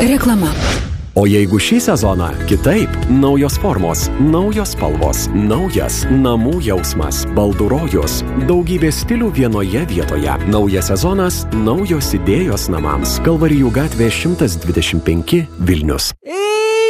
Reklama. O jeigu šį sezoną kitaip, naujos formos, naujos spalvos, naujas namų jausmas, baldų rojus, daugybė stilių vienoje vietoje. Naujas sezonas, naujos idėjos namams. Kalvarijų gatvė 125 Vilnius.